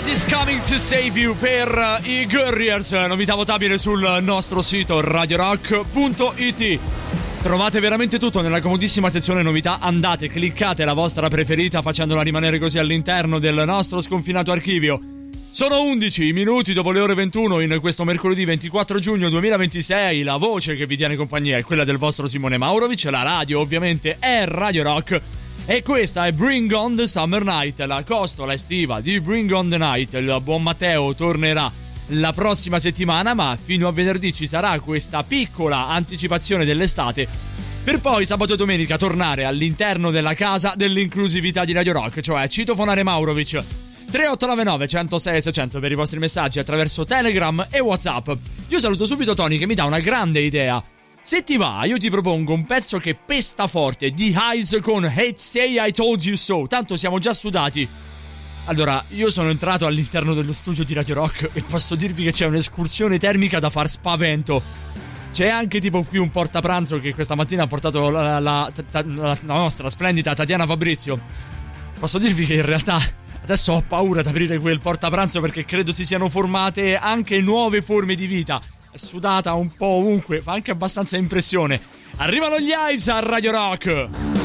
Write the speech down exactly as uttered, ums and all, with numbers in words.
Is Coming to Save You per i Guerriers, novità votabile sul nostro sito radio rock punto it. Trovate veramente tutto nella comodissima sezione novità, andate, cliccate la vostra preferita facendola rimanere così all'interno del nostro sconfinato archivio. Sono undici minuti dopo le ore ventuno in questo mercoledì ventiquattro giugno duemilaventisei, la voce che vi tiene compagnia è quella del vostro Simone Maurovic, la radio ovviamente è Radio Rock. E questa è Bring on the Summer Night, la costola estiva di Bring on the Night. Il buon Matteo tornerà la prossima settimana, ma fino a venerdì ci sarà questa piccola anticipazione dell'estate, per poi sabato e domenica tornare all'interno della casa dell'inclusività di Radio Rock, cioè citofonare Maurovic. tre otto nove nove, centosei, seicento per i vostri messaggi attraverso Telegram e WhatsApp. Io saluto subito Tony che mi dà una grande idea. Se ti va, io ti propongo un pezzo che pesta forte, di Hives con Hate Say I Told You So. Tanto siamo già sudati. Allora, io sono entrato all'interno dello studio di Radio Rock e posso dirvi che c'è un'escursione termica da far spavento. C'è anche tipo qui un portapranzo che questa mattina ha portato la, la, la, la, la nostra splendida Tatiana Fabrizio. Posso dirvi che in realtà adesso ho paura di aprire quel portapranzo perché credo si siano formate anche nuove forme di vita. È sudata un po' ovunque, fa anche abbastanza impressione. Arrivano gli Hives a Radio Rock.